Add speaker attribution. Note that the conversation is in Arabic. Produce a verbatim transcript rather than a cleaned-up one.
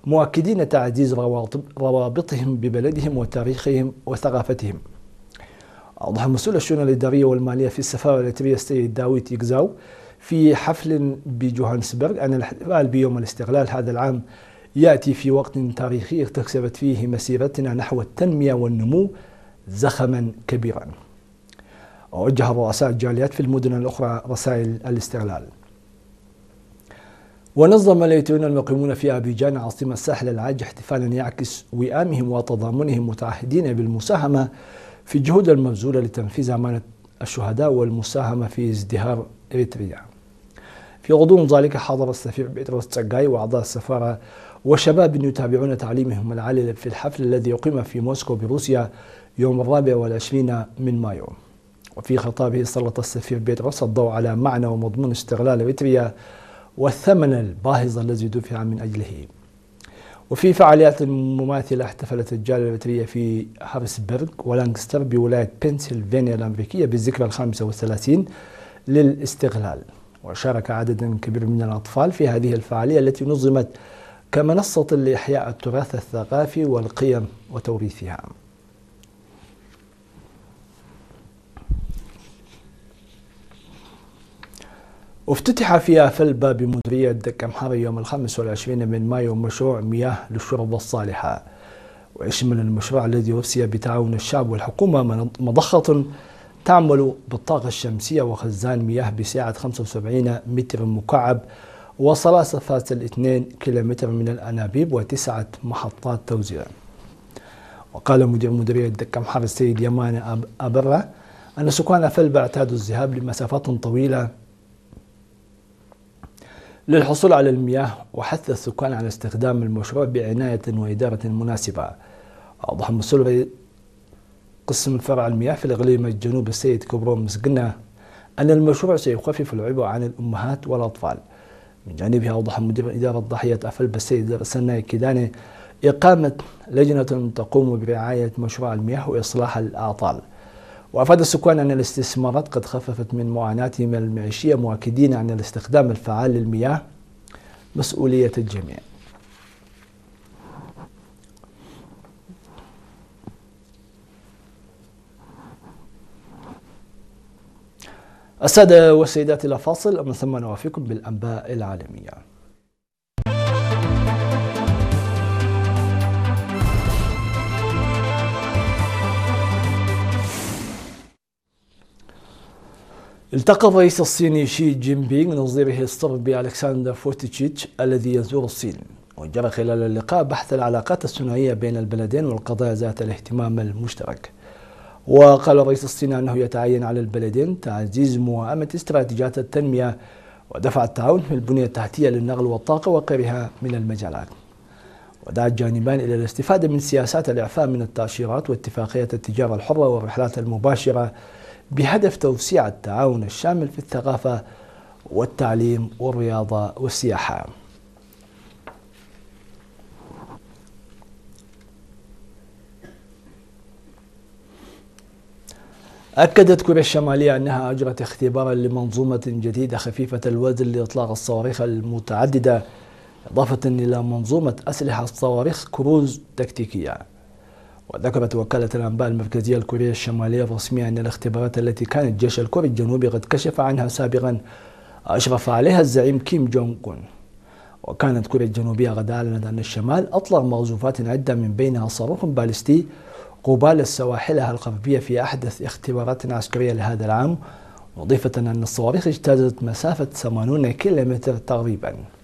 Speaker 1: مؤكدين تعزيز روابطهم ببلدهم وتاريخهم وثقافتهم. أوضح مسؤول الشؤون الإدارية والمالية في السفارة الإريترية السيد داويد يكزاو في حفل بجوهانسبرغ أن الاحتفال بيوم الاستقلال هذا العام يأتي في وقت تاريخي اكتسبت فيه مسيرتنا نحو التنمية والنمو زخما كبيرا. ووجه رؤساء الجاليات في المدن الأخرى رسائل الاستقلال. ونظم الإريتريون المقيمون في أبيجان عاصمة الساحل العاج احتفالا يعكس وئامهم وتضامنهم متعهدين بالمساهمة في الجهود المبذولة لتنفيذ أمانة الشهداء والمساهمة في ازدهار إريتريا. في غضون ذلك حضر السفير بطرس تسقاي وأعضاء السفارة وشباب يتابعون تعليمهم العالي في الحفل الذي يقيم في موسكو بروسيا يوم الرابع والعشرين من مايو. وفي خطابه سلط السفير بطرس الضوء على معنى ومضمون استغلال إريتريا والثمن الباهظ الذي دفع من أجله. وفي فعاليات مماثلة احتفلت الجالية الإريترية في هارسبرغ ولانكستر بولاية بنسلفانيا الأمريكية بالذكرى الخامسة والثلاثين للاستقلال. وشارك عدد كبير من الأطفال في هذه الفعالية التي نظمت كمنصة لإحياء التراث الثقافي والقيم وتوريثها. افتتح في أفلبا بمديرية دك أمحار يوم الخامس والعشرين من مايو مشروع مياه للشرب الصالحة. ويشمل المشروع الذي أرسي بتعاون الشعب والحكومة مضخة تعمل بالطاقة الشمسية وخزان مياه بسعة خمسة وسبعين متر مكعب وثلاثة فاصلة اثنين كيلومتر من الأنابيب وتسعة محطات توزيع. وقال مدير مديرية دك أمحار السيد يمان أبرة أن سكان أفلبا اعتادوا الذهاب لمسافات طويلة للحصول على المياه، وحث السكان على استخدام المشروع بعناية وإدارة مناسبة. أوضح مسؤول قسم فرع المياه في الإقليم الجنوبي السيد كبرون مسقنة أن المشروع سيخفف العبء عن الأمهات والأطفال. من جانبها أوضح مدير إدارة ضاحية أفلبا السيد سناي كيداني إقامة لجنة تقوم برعاية مشروع المياه وإصلاح الأعطال. وأفاد السكان أن الاستثمارات قد خففت من معاناتهم المعيشية، مؤكدين أن الاستخدام الفعال للمياه مسؤولية الجميع. السادة والسيدات إلى فاصل، ومن ثم نوافيكم بالأنباء العالمية. التقى الرئيس الصيني شي جين بينغ نظيره الصربي ألكسندر فوتيتشيتش الذي يزور الصين. وجرى خلال اللقاء بحث العلاقات الثنائية بين البلدين والقضايا ذات الاهتمام المشترك. وقال الرئيس الصيني أنه يتعين على البلدين تعزيز موائمة استراتيجيات التنمية ودفع التعاون في البنية التحتية للنقل والطاقة وغيرها من المجالات. ودعا الجانبان إلى الاستفادة من سياسات الإعفاء من التأشيرات واتفاقية التجارة الحرة والرحلات المباشرة بهدف توسيع التعاون الشامل في الثقافة والتعليم والرياضة والسياحة. أكدت كوريا الشمالية أنها أجرت اختبارا لمنظومة جديدة خفيفة الوزن لإطلاق الصواريخ المتعددة، إضافة إلى منظومة أسلحة صواريخ كروز تكتيكية. وذكرت وكالة الأنباء المركزية الكورية الشمالية الرسمية أن الاختبارات التي كان الجيش الكوري الجنوبي قد كشف عنها سابقا أشرف عليها الزعيم كيم جونغ أون. وكانت كوريا الجنوبية قد أعلنت أن الشمال أطلق مقذوفات عدة من بينها صاروخ باليستي قبال سواحلها الغربية في أحدث اختبارات عسكرية لهذا العام، مضيفة أن الصواريخ اجتازت مسافة ثمانين كيلومتر تقريبا.